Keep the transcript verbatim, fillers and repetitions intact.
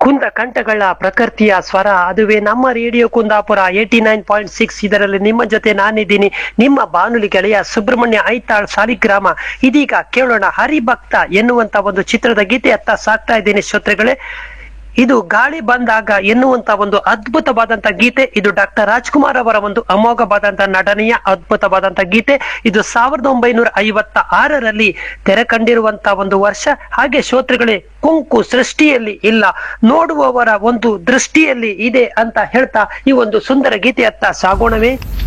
ಕುಂದ ಕಂಠಗಳ ಪ್ರಕೃತಿಯ ಸ್ವರ ಅದುವೇ ನಮ್ಮ radio Kundapura eighty nine point six. ಇದರಲ್ಲಿ ನಿಮ್ಮ ಜೊತೆ ನಾನಿದ್ದೀನಿ, ನಿಮ್ಮ ಬಾನುಲಿ ಗೆಳೆಯ ಸುಬ್ರಹ್ಮಣ್ಯ ಐತಾಳ್ ಸಾಲಿಗ್ರಾಮ. ಇದೀಗ ಕೇಳೋಣ ಹರಿಭಕ್ತ ಎನ್ನುವಂತ ಒಂದು ಚಿತ್ರದ ಗೀತೆಯತ್ತ ಸಾಕ್ತಾ ಇದ್ದೀನಿ ಶ್ರೋತೃಗಳೇ. ಇದು ಗಾಳಿ ಬಂದಾಗ ಎನ್ನುವಂತ ಒಂದು ಅದ್ಭುತವಾದಂತ ಗೀತೆ. ಇದು ಡಾಕ್ಟರ್ ರಾಜ್ಕುಮಾರ್ ಅವರ ಒಂದು ಅಮೋಘವಾದಂತ ನಟನೆಯ ಅದ್ಭುತವಾದಂತ ಗೀತೆ. ಇದು ಸಾವಿರದ ಒಂಬೈನೂರ ಐವತ್ತ ಆರರಲ್ಲಿ ತೆರೆ ಕಂಡಿರುವಂತ ಒಂದು ವರ್ಷ. ಹಾಗೆ ಶ್ರೋತೃಗಳೇ, ಕುಂಕು ಸೃಷ್ಟಿಯಲ್ಲಿ ಇಲ್ಲ, ನೋಡುವವರ ಒಂದು ದೃಷ್ಟಿಯಲ್ಲಿ ಇದೆ ಅಂತ ಹೇಳ್ತಾ ಈ ಒಂದು ಸುಂದರ ಗೀತೆಯತ್ತ ಸಾಗೋಣವೇ.